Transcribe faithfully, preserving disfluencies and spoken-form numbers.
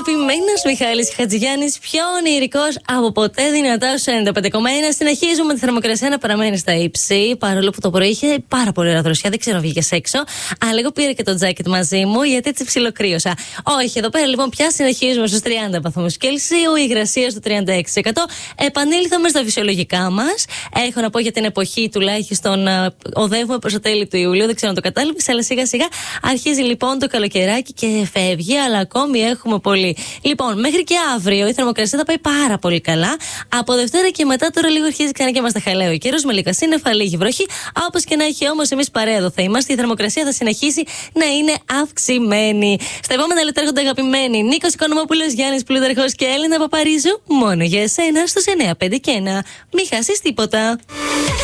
αγαπημένος Μιχάλης Χατζηγιάννης, πιο ονειρικός από ποτέ, δυνατά στους ενενήντα πέντε κόμμα ένα. Συνεχίζουμε τη θερμοκρασία να παραμένει στα ύψη, παρόλο που το πρωί είχε πάρα πολύ ωραία δροσιά. Δεν ξέρω αν βγήκες έξω, αλλά εγώ πήρα και το τζάκετ μαζί μου, γιατί έτσι ψιλοκρύωσα. Όχι, εδώ πέρα λοιπόν πια συνεχίζουμε στους τριάντα βαθμούς Κελσίου, η υγρασία στο τριάντα έξι τοις εκατό. Επανήλθαμε στα φυσιολογικά μας. Έχω να πω για την εποχή τουλάχιστον, οδεύουμε προς το τέλη του Ιουλίου, δεν ξέρω αν το κατάλαβες, αλλά σιγά σιγά αρχίζει λοιπόν το καλοκαιράκι και φεύγει, αλλά ακόμη έχουμε πολύ. Λοιπόν, μέχρι και αύριο η θερμοκρασία θα πάει πάρα πολύ καλά. Από Δευτέρα και μετά, τώρα λίγο αρχίζει ξανά και μας τα χαλάει ο καιρός με λίγα σύννεφα, λίγη βροχή. Όπως και να έχει όμως, εμείς παρέα εδώ θα είμαστε. Η θερμοκρασία θα συνεχίσει να είναι αυξημένη. Στα επόμενα λεπτά έρχονται αγαπημένοι Νίκος Οικονομόπουλος, Γιάννης Πλούταρχος και Έλληνα Παπαρίζου. Μόνο για εσένα στους εννιά πέντε και ένα. Μην χάσεις τίποτα.